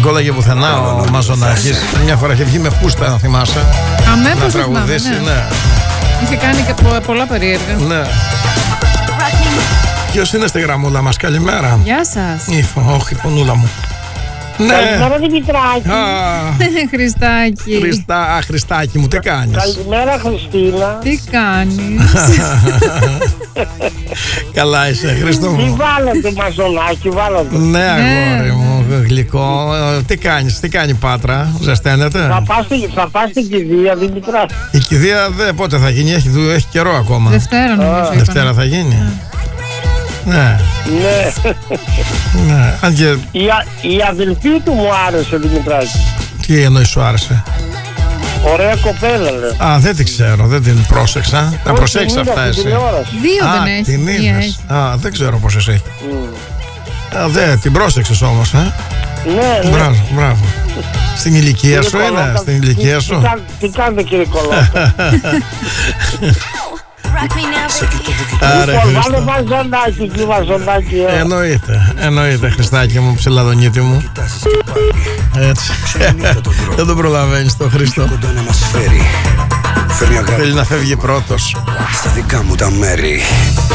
κόλλαγε πουθενά ο Μαζονάκης. Μια φορά είχε βγει με φούστα, αν θυμάσαι. Αμέ, να τραγουδήσει, ναι. Είχε κάνει και πολλά περίεργα. Ναι. Ποιος είναι στη γραμμούλα μας, καλημέρα. Γεια σας. Όχι, πονούλα μου. Ναι. Καλημέρα Δημητράκη. Χριστάκη. Χριστάκη μου, τι κάνεις? Καλημέρα Χριστίνα. Τι κάνεις? Καλά είσαι, Χριστό Τι μου. βάλατε Μαζονάκη, βάλατε. Ναι, αγόρι μου, γλυκό. Τι κάνεις, τι κάνει η Πάτρα, ζεσταίνεται? Θα πας στην κηδεία Δημητράκη. Η κηδεία πότε θα γίνει, έχει καιρό ακόμα. Δευτέρα νομίζω. Δευτέρα θα γίνει. Ναι. Ναι. Αν και... Η αδελφή του μου άρεσε Δημητράκη. Τι εννοείς σου άρεσε? Ωραία κοπέλα λέει. Α, δεν την ξέρω, δεν την πρόσεξα. Να προσέξεις αυτά εσύ. Δύο δεν έχει. Την Μία είδες. έχει. Α, δεν ξέρω πόσες έχει. Την πρόσεξες όμως, Ναι. Μπράβο. Στην ηλικία σου είναι, στην ηλικία σου. Τι κάνετε κύριε Κολότα? Άρε Χριστό. Βάλε Μαζονάκη εκεί, Μαζονάκη. Εννοείται Χριστάκη μου, ψηλαδονίτη μου. Έτσι. Δεν τον προλαβαίνεις τον Χριστό. Θέλει να φεύγει πρώτος. Στα δικά μου τα μέρη.